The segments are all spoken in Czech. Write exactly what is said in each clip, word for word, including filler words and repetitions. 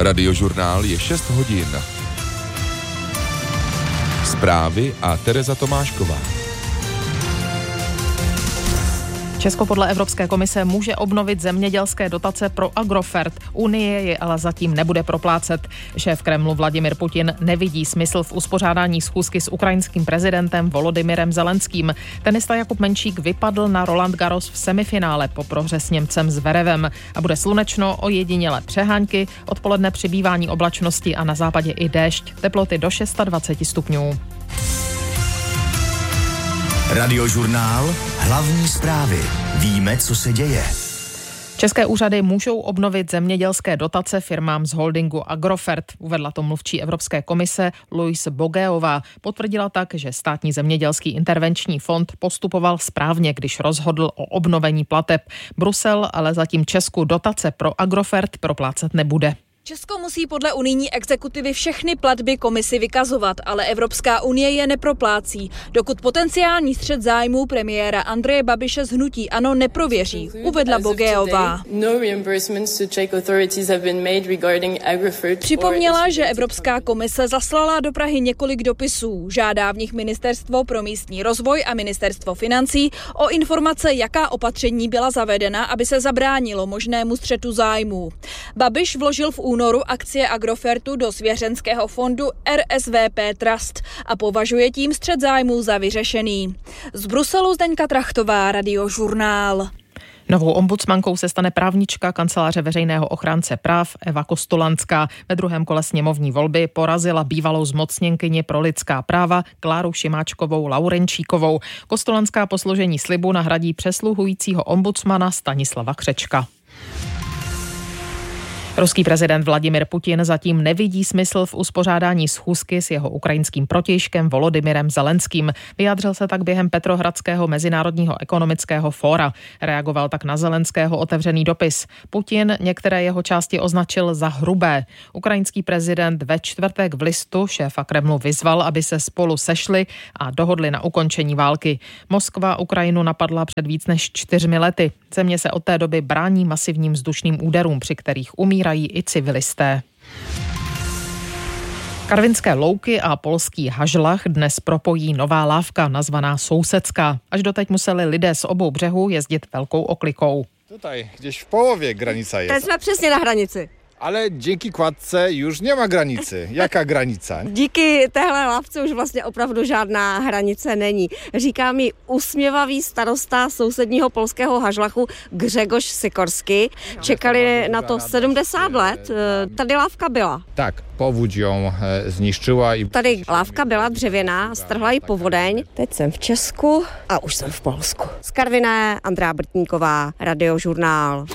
Radiožurnál je šest hodin. Zprávy a Tereza Tomášková. Česko podle Evropské komise může obnovit zemědělské dotace pro Agrofert. Unie je ale zatím nebude proplácet. Šéf Kremlu Vladimir Putin nevidí smysl v uspořádání schůzky s ukrajinským prezidentem Volodymyrem Zelenským. Tenista Jakub Menčík vypadl na Roland Garros v semifinále po prohře s Němcem Zverevem. A bude slunečno, ojedinělé přehánky, odpoledne přibývání oblačnosti a na západě i déšť. Teploty do dvacet šest stupňů. Radiožurnál, hlavní zprávy. Víme, co se děje. České úřady můžou obnovit zemědělské dotace firmám z holdingu Agrofert, uvedla to mluvčí Evropské komise Louise Bogeová. Potvrdila tak, že státní zemědělský intervenční fond postupoval správně, když rozhodl o obnovení plateb. Brusel ale zatím Česku dotace pro Agrofert proplácet nebude. Česko musí podle unijní exekutivy všechny platby komisi vykazovat, ale Evropská unie je neproplácí, dokud potenciální střet zájmů premiéra Andreje Babiše z hnutí ANO neprověří, uvedla Bogeová. Připomněla, že Evropská komise zaslala do Prahy několik dopisů. Žádá v nich Ministerstvo pro místní rozvoj a Ministerstvo financí o informace, jaká opatření byla zavedena, aby se zabránilo možnému střetu zájmů. Babiš vložil v únoru akcie Agrofertu do svěřenského fondu R S V P Trust a považuje tím střet zájmů za vyřešený. Z Bruselu Zdeňka Trachtová, Radiožurnál. Novou ombudsmankou se stane právnička kanceláře veřejného ochránce práv Eva Kostolanská. Ve druhém kole sněmovní volby porazila bývalou zmocněnkyni pro lidská práva Kláru Šimáčkovou Laurenčíkovou. Kostolanská po složení slibu nahradí přesluhujícího ombudsmana Stanislava Křečka. Ruský prezident Vladimir Putin zatím nevidí smysl v uspořádání schůzky s jeho ukrajinským protějškem Volodymyrem Zelenským. Vyjádřil se tak během Petrohradského mezinárodního ekonomického fóra. Reagoval tak na Zelenského otevřený dopis. Putin některé jeho části označil za hrubé. Ukrajinský prezident ve čtvrtek v listu šéfa Kremlu vyzval, aby se spolu sešli a dohodli na ukončení války. Moskva Ukrajinu napadla před víc než čtyřmi lety. Země se od té doby brání masivním vzdušným úderům, při kterých umírají i civilisté. Karvinské louky a polský Hažlach dnes propojí nová lávka nazvaná Sousedská. Až doteď museli lidé z obou břehů jezdit velkou oklikou. Tutaj gdzieś v połowie granica jest. Teď jsme přesně na hranici. Ale díky kładce už nemá granici. Jaká granica? Díky téhle lávce už vlastně opravdu žádná hranice není. Říká mi usměvavý starosta sousedního polského Hažlachu Grzegorz Sikorsky. Čekali na to sedmdesát let. Tady lávka byla. Tak, povuď ją zničila. I... Tady lávka byla dřevěná, strhla ji povodeň. Teď jsem v Česku a už jsem v Polsku. Z Karviné Andrea Brtníková, Radiožurnál.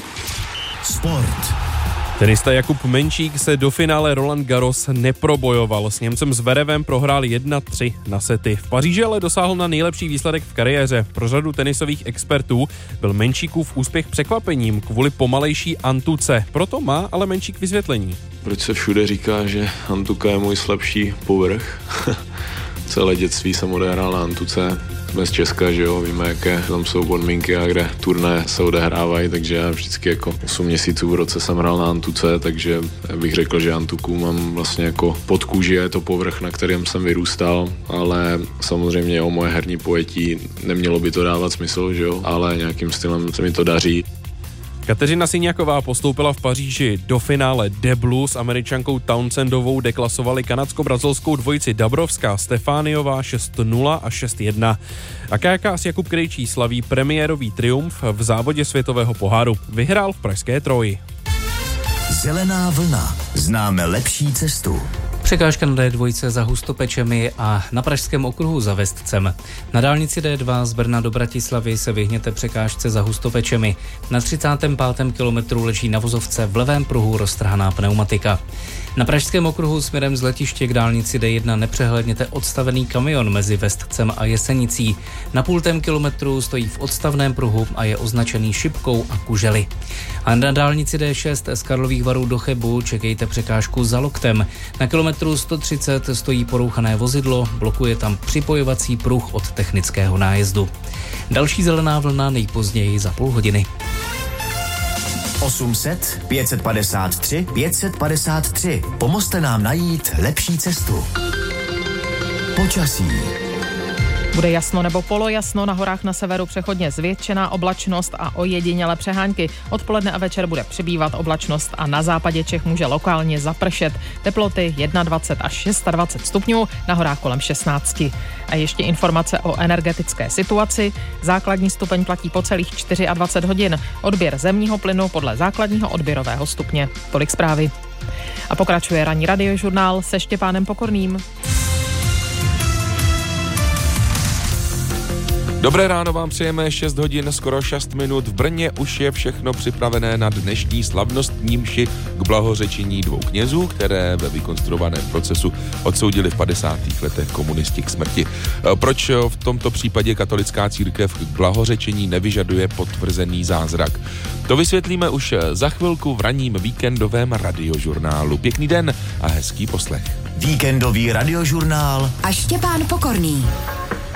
Sport. Tenista Jakub Menčík se do finále Roland Garros neprobojoval. S Němcem Zverevem prohrál jedna tři na sety. V Paříži ale dosáhl na nejlepší výsledek v kariéře. Pro řadu tenisových expertů byl Menčíkův úspěch překvapením kvůli pomalejší antuce. Proto má ale Menčík vysvětlení. Proč se všude říká, že antuka je můj slabší povrch? Celé dětství jsem odehrál na antuce. Jsme z Česka, že jo, víme, jaké tam jsou podmínky a kde turné se odehrávají, takže já vždycky jako osm měsíců v roce jsem hrál na antuce, takže bych řekl, že antuku mám vlastně jako pod kůži, je to povrch, na kterém jsem vyrůstal, ale samozřejmě o moje herní pojetí nemělo by to dávat smysl, že jo, ale nějakým stylem se mi to daří. Kateřina Syňaková postoupila v Paříži do finále deblu. S Američankou Townsendovou deklasovali kanadsko-brazilskou dvojici Dabrovská Stefániová šest nula a šest jedna. A K K S Jakub Krejčí slaví premiérový triumf v závodě světového poháru. Vyhrál v pražské Troji. Zelená vlna. Známe lepší cestu. Překážka na D dva za Hustopečemi a na Pražském okruhu za Vestcem. Na dálnici D dva z Brna do Bratislavy se vyhněte překážce za Hustopečemi. Na třicátém pátém kilometru leží na vozovce v levém pruhu roztrhaná pneumatika. Na Pražském okruhu směrem z letiště k dálnici D jedna nepřehledněte odstavený kamion mezi Vestcem a Jesenicí. Na půltém kilometru stojí v odstavném pruhu a je označený šipkou a kužely. A na dálnici D šest z Karlových Varů do Chebu čekejte překážku za Loktem. Na kilometru sto třicet stojí porouchané vozidlo, blokuje tam připojovací pruh od technického nájezdu. Další zelená vlna nejpozději za půl hodiny. osm set pět padesát tři pět padesát tři. Pomozte nám najít lepší cestu. Počasí. Bude jasno nebo polojasno, na horách na severu přechodně zvětšená oblačnost a ojedinělé přehánky. Odpoledne a večer bude přibývat oblačnost a na západě Čech může lokálně zapršet. Teploty dvacet jedna až dvacet šest stupňů, na horách kolem šestnáct. A ještě informace o energetické situaci. Základní stupeň platí po celých dvacet čtyři hodin. Odběr zemního plynu podle základního odběrového stupně. Tolik zprávy. A pokračuje ranní radiožurnál se Štěpánem Pokorným. Dobré ráno vám přejeme, šest hodin, skoro šest minut. V Brně už je všechno připravené na dnešní slavnostní mši k blahořečení dvou knězů, které ve vykonstruovaném procesu odsoudili v padesátých letech komunisti k smrti. Proč v tomto případě katolická církev k blahořečení nevyžaduje potvrzený zázrak? To vysvětlíme už za chvilku v ranním víkendovém radiožurnálu. Pěkný den a hezký poslech. Víkendový radiožurnál a Štěpán Pokorný.